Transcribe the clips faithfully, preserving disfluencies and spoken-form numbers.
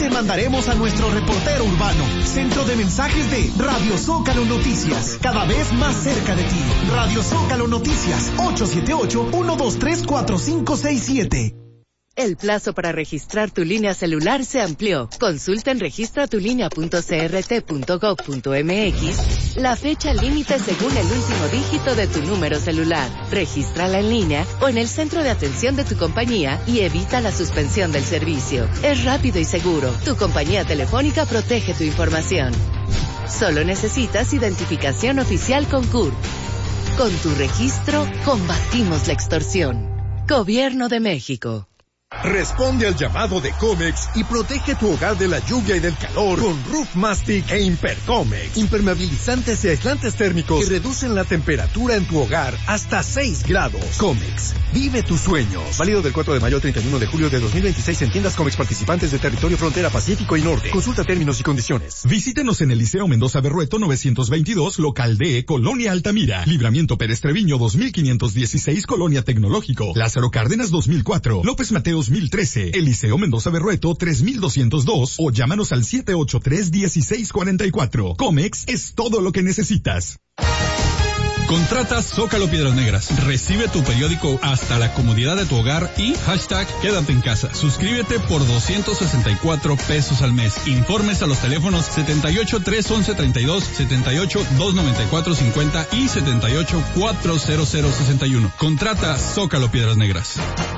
te mandaremos a nuestro reportero urbano. Centro de mensajes de Radio Zócalo Noticias. Cada vez más cerca de ti. Radio Zócalo Noticias. ocho siete ocho, uno dos tres, cuatro cinco seis siete. El plazo para registrar tu línea celular se amplió. Consulta en registratulínea punto c r t punto gov punto m x la fecha límite según el último dígito de tu número celular. Regístrala en línea o en el centro de atención de tu compañía y evita la suspensión del servicio. Es rápido y seguro. Tu compañía telefónica protege tu información. Solo necesitas identificación oficial con C U R P. Con tu registro, combatimos la extorsión. Gobierno de México. Responde al llamado de Comex y protege tu hogar de la lluvia y del calor con Roof Mastic e Impercomex. Impermeabilizantes y aislantes térmicos que reducen la temperatura en tu hogar hasta seis grados. Comex, vive tus sueños. Válido del cuatro de mayo al treinta y uno de julio de dos mil veintiséis en tiendas Comex participantes de territorio frontera Pacífico y Norte. Consulta términos y condiciones. Visítenos en el Liceo Mendoza Berrueto novecientos veintidós, local D, Colonia Altamira. Libramiento Pérez Treviño dos mil quinientos dieciséis, Colonia Tecnológico. Lázaro Cárdenas dos mil cuatro. López Mateo dos mil trece, Eliseo Mendoza Berrueto tres mil doscientos dos o llámanos al siete ocho tres, uno seis cuatro cuatro. Comex es todo lo que necesitas. Contrata Zócalo Piedras Negras. Recibe tu periódico hasta la comodidad de tu hogar y hashtag quédate en casa. Suscríbete por doscientos sesenta y cuatro pesos al mes. Informes a los teléfonos setenta y ocho, tres once, treinta y dos, setenta y ocho, dos noventa y cuatro, cincuenta y setenta y ocho, cuatrocientos sesenta y uno. Contrata Zócalo Piedras Negras.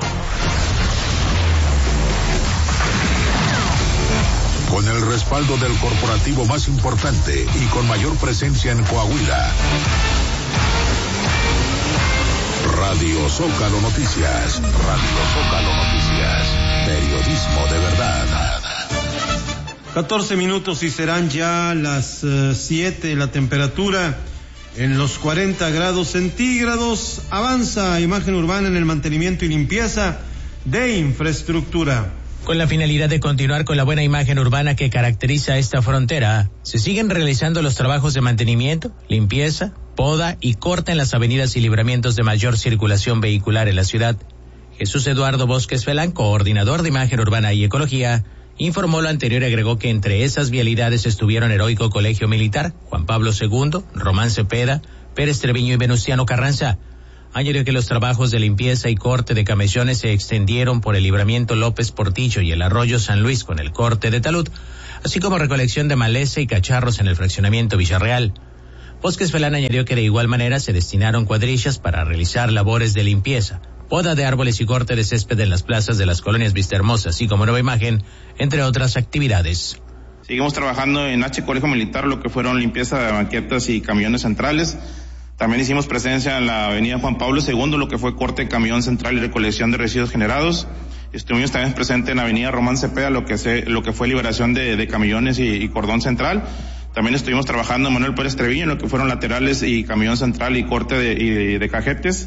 Con el respaldo del corporativo más importante y con mayor presencia en Coahuila. Radio Zócalo Noticias. Radio Zócalo Noticias. Periodismo de verdad. catorce minutos y serán ya las uh, siete. La temperatura en los cuarenta grados centígrados. Avanza Imagen Urbana en el mantenimiento y limpieza de infraestructura. Con la finalidad de continuar con la buena imagen urbana que caracteriza esta frontera, se siguen realizando los trabajos de mantenimiento, limpieza, poda y corta en las avenidas y libramientos de mayor circulación vehicular en la ciudad. Jesús Eduardo Bosques Felán, coordinador de Imagen Urbana y Ecología, informó lo anterior y agregó que entre esas vialidades estuvieron Heroico Colegio Militar, Juan Pablo segundo, Román Cepeda, Pérez Treviño y Venustiano Carranza. Añadió que los trabajos de limpieza y corte de camellones se extendieron por el libramiento López Portillo y el arroyo San Luis con el corte de talud, así como recolección de maleza y cacharros en el fraccionamiento Villarreal. Bosques Felán añadió que de igual manera se destinaron cuadrillas para realizar labores de limpieza, poda de árboles y corte de césped en las plazas de las colonias Vistahermosa, así como Nueva Imagen, entre otras actividades. Seguimos trabajando en H Colegio Militar, lo que fueron limpieza de banquetas y camiones centrales. También hicimos presencia en la avenida Juan Pablo segundo, lo que fue corte de camión central y recolección de residuos generados. Estuvimos también presentes en la avenida Román Cepeda, lo que se, lo que fue liberación de, de camiones y, y cordón central. También estuvimos trabajando en Manuel Pérez Treviño, lo que fueron laterales y camión central y corte de, y de cajetes.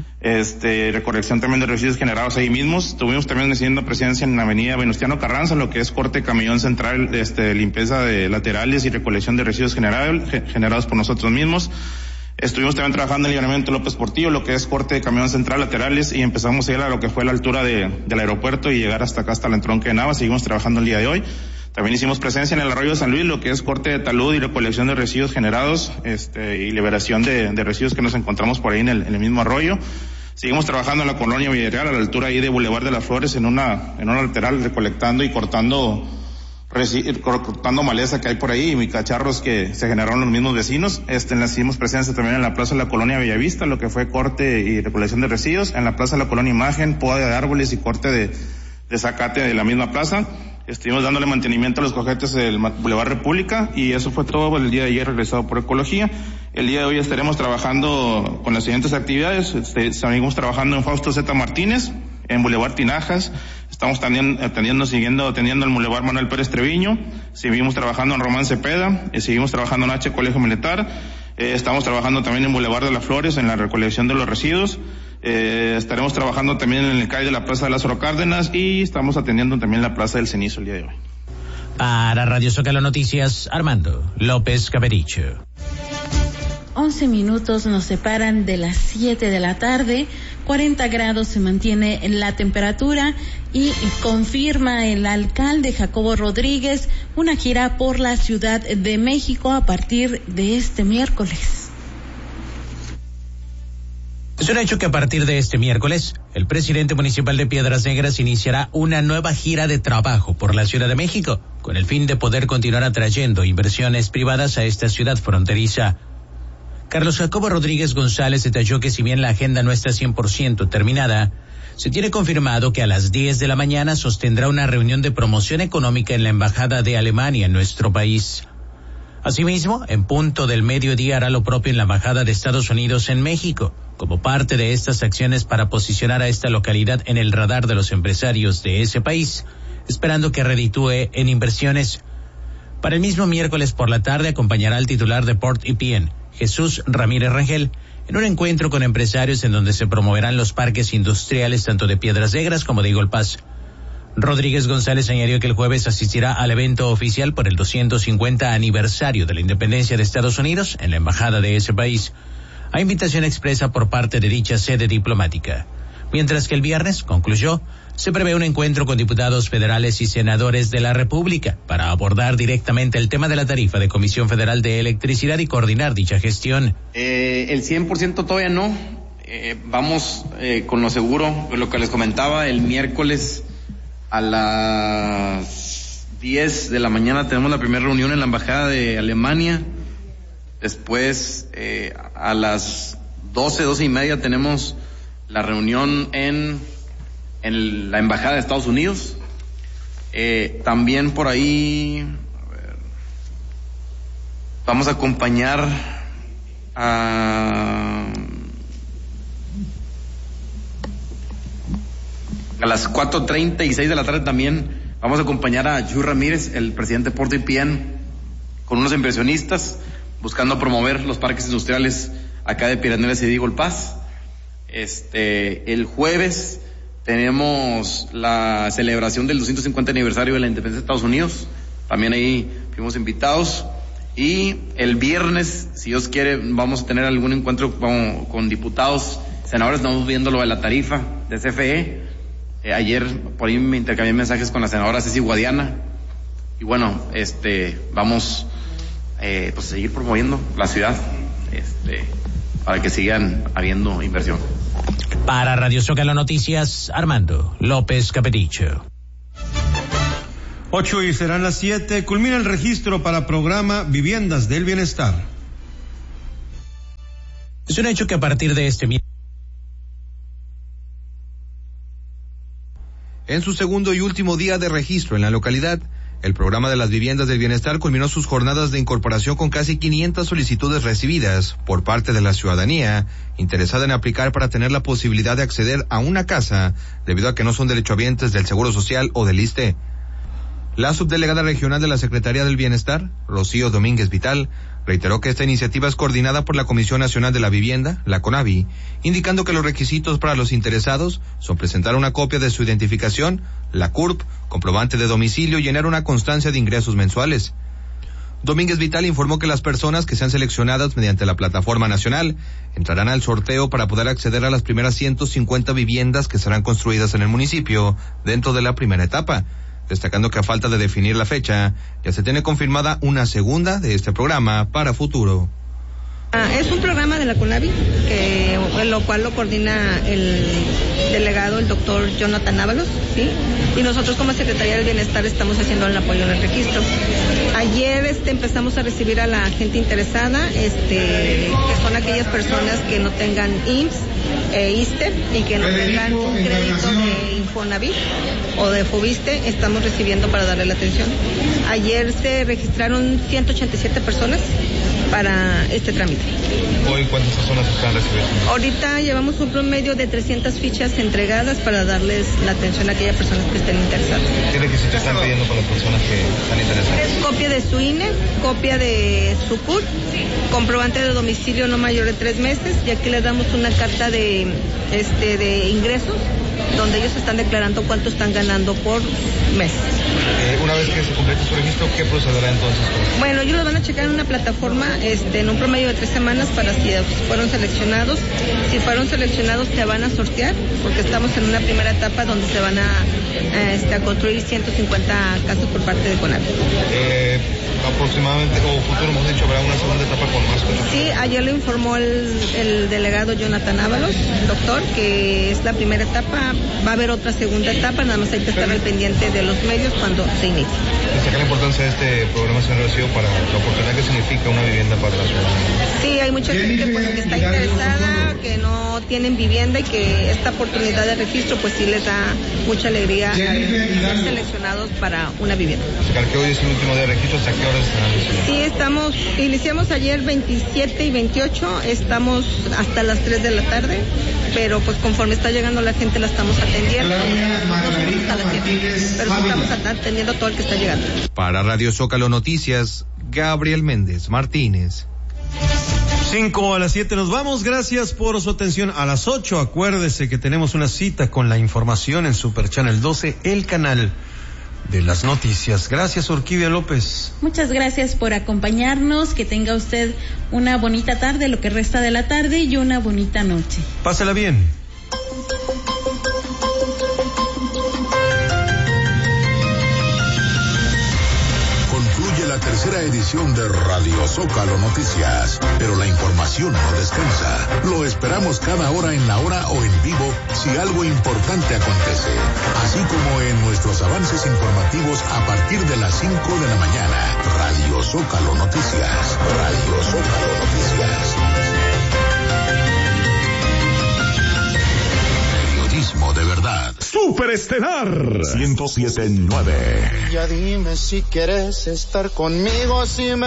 Este, recolección también de residuos generados ahí mismos. Estuvimos también haciendo presencia en la avenida Venustiano Carranza, lo que es corte de camión central, este, limpieza de laterales y recolección de residuos generados, generados por nosotros mismos. Estuvimos también trabajando en el libramiento López Portillo, lo que es corte de camión central laterales, y empezamos a ir a lo que fue la altura de, del aeropuerto y llegar hasta acá, hasta la entronque de Nava. Seguimos trabajando el día de hoy. También hicimos presencia en el arroyo de San Luis, lo que es corte de talud y recolección de residuos generados, este, y liberación de, de residuos que nos encontramos por ahí en el, en el mismo arroyo. Seguimos trabajando en la colonia Villarreal, a la altura ahí de Boulevard de las Flores, en una, en una lateral, recolectando y cortando cortando maleza que hay por ahí y cacharros que se generaron los mismos vecinos. Este, le hicimos presencia también en la plaza de la colonia Bellavista, lo que fue corte y recolección de residuos, en la plaza de la colonia Imagen, poda de árboles y corte de, de zacate de la misma plaza. Estuvimos dándole mantenimiento a los cojetes del Boulevard República, y eso fue todo el día de ayer realizado por Ecología. El día de hoy estaremos trabajando con las siguientes actividades. Este, seguimos trabajando en Fausto Z. Martínez, en Boulevard Tinajas. Estamos también atendiendo, siguiendo atendiendo el Boulevard Manuel Pérez Treviño. Seguimos trabajando en Román Cepeda. Eh, seguimos trabajando en H Colegio Militar. Eh, estamos trabajando también en Boulevard de las Flores, en la recolección de los residuos. Eh, estaremos trabajando también en el C A I de la Plaza de Lázaro Cárdenas, y estamos atendiendo también la Plaza del Cenizo el día de hoy. Para Radio Zócalo Noticias, Armando López Cabericho. once minutos nos separan de las siete de la tarde, cuarenta grados se mantiene la temperatura y confirma el alcalde Jacobo Rodríguez una gira por la Ciudad de México a partir de este miércoles. Es un hecho que a partir de este miércoles, el presidente municipal de Piedras Negras iniciará una nueva gira de trabajo por la Ciudad de México, con el fin de poder continuar atrayendo inversiones privadas a esta ciudad fronteriza. Carlos Jacobo Rodríguez González detalló que si bien la agenda no está cien por ciento terminada, se tiene confirmado que a las diez de la mañana sostendrá una reunión de promoción económica en la Embajada de Alemania en nuestro país. Asimismo, en punto del mediodía hará lo propio en la Embajada de Estados Unidos en México, como parte de estas acciones para posicionar a esta localidad en el radar de los empresarios de ese país, esperando que reditúe en inversiones. Para el mismo miércoles por la tarde acompañará al titular de Port E P N, Jesús Ramírez Rangel, en un encuentro con empresarios en donde se promoverán los parques industriales tanto de Piedras Negras como de Eagle Pass. Rodríguez González añadió que el jueves asistirá al evento oficial por el doscientos cincuenta aniversario de la independencia de Estados Unidos en la embajada de ese país, a invitación expresa por parte de dicha sede diplomática. Mientras que el viernes, concluyó, se prevé un encuentro con diputados federales y senadores de la República para abordar directamente el tema de la tarifa de Comisión Federal de Electricidad y coordinar dicha gestión. Eh, el cien por ciento todavía no. Eh, vamos eh, con lo seguro, lo que les comentaba, el miércoles a las diez de la mañana tenemos la primera reunión en la Embajada de Alemania. Después, eh, a las doce, doce y media tenemos la reunión en, en la Embajada de Estados Unidos. Eh, también por ahí, a ver, vamos a acompañar a, a las cuatro treinta y seis de la tarde también vamos a acompañar a Yu Ramírez, el presidente de Port E P N, con unos inversionistas, buscando promover los parques industriales acá de Piedras Negras y de Eagle Pass. Este, el jueves tenemos la celebración del doscientos cincuenta aniversario de la independencia de Estados Unidos. También ahí fuimos invitados. Y el viernes, si Dios quiere, vamos a tener algún encuentro con, con diputados, senadores. Estamos viendo lo de la tarifa de C F E. Eh, ayer por ahí me intercambié mensajes con la senadora Ceci Guadiana. Y bueno, este, vamos Eh, pues seguir promoviendo la ciudad, este, para que sigan habiendo inversión. Para Radio Zócalo Noticias, Armando López Capeticho. Ocho y serán las siete. Culmina el registro para programa Viviendas del Bienestar. Es un hecho que a partir de este miércoles. En su segundo y último día de registro en la localidad, el programa de las Viviendas del Bienestar culminó sus jornadas de incorporación con casi quinientas solicitudes recibidas por parte de la ciudadanía interesada en aplicar para tener la posibilidad de acceder a una casa debido a que no son derechohabientes del Seguro Social o del ISSSTE. La subdelegada regional de la Secretaría del Bienestar, Rocío Domínguez Vital, reiteró que esta iniciativa es coordinada por la Comisión Nacional de la Vivienda, la CONAVI, indicando que los requisitos para los interesados son presentar una copia de su identificación, la C U R P, comprobante de domicilio y llenar una constancia de ingresos mensuales. Domínguez Vital informó que las personas que sean seleccionadas mediante la plataforma nacional entrarán al sorteo para poder acceder a las primeras ciento cincuenta viviendas que serán construidas en el municipio dentro de la primera etapa, destacando que a falta de definir la fecha, ya se tiene confirmada una segunda de este programa para futuro. Ah, es un programa de la CONAVI, que, lo cual lo coordina el delegado, el doctor Jonathan Ábalos, ¿sí? Y nosotros como Secretaría del Bienestar estamos haciendo el apoyo en el registro. Ayer este, empezamos a recibir a la gente interesada, este, que son aquellas personas que no tengan I M S S e ISSSTE y que no tengan un crédito de Infonavit o de Fobiste, estamos recibiendo para darle la atención. Ayer se registraron ciento ochenta y siete personas para este trámite. ¿Hoy cuántas personas están recibiendo? Ahorita llevamos un promedio de trescientas fichas entregadas para darles la atención a aquellas personas que estén interesadas. ¿Qué requisitos están pidiendo para las personas que están interesadas? Es copia de su I N E, copia de su C U R, comprobante de domicilio no mayor de tres meses, y aquí le damos una carta de, este, de ingresos donde ellos están declarando cuánto están ganando por mes. Eh, una vez que se complete su registro, ¿qué procederá entonces? Bueno, ellos lo van a checar en una plataforma este, en un promedio de tres semanas para si fueron seleccionados. Si fueron seleccionados, se van a sortear, porque estamos en una primera etapa donde se van a, a, este, a construir ciento cincuenta casas por parte de CONAVI. Eh, aproximadamente, o futuro hemos dicho, habrá una segunda etapa con más cosas. Sí, ayer lo informó el, el delegado Jonathan Ábalos, doctor, que es la primera etapa. Va a haber otra segunda etapa, nada más hay que estar al pendiente de los medios cuando se inicie. Destacar la importancia de este programa, señor Rocío, para la oportunidad que significa una vivienda para la ciudadanía. Sí, hay mucha gente pues, que está interesada, que no tienen vivienda y que esta oportunidad de registro pues sí les da mucha alegría al ser seleccionados para una vivienda. Destacar que hoy es el último día de registro, ¿hasta qué horas estarán recibiendo? Sí, estamos, iniciamos ayer veintisiete y veintiocho, estamos hasta las tres de la tarde, pero pues conforme está llegando la gente la estamos atendiendo. Nosotros hasta las siete, pero estamos atendiendo todo el que está llegando. Para Radio Zócalo Noticias, Gabriel Méndez Martínez. Cinco a las siete nos vamos, gracias por su atención. A las ocho, acuérdese que tenemos una cita con la información en Super Channel doce, el canal de las noticias. Gracias, Orquídea López. Muchas gracias por acompañarnos, que tenga usted una bonita tarde, lo que resta de la tarde, y una bonita noche. Pásela bien. La tercera edición de Radio Zócalo Noticias, pero la información no descansa. Lo esperamos cada hora en la hora o en vivo si algo importante acontece, así como en nuestros avances informativos a partir de las cinco de la mañana. Radio Zócalo Noticias, Radio Zócalo Noticias. Periodismo de verdad. Superestelar ciento siete punto nueve. Ya dime si quieres estar conmigo, si me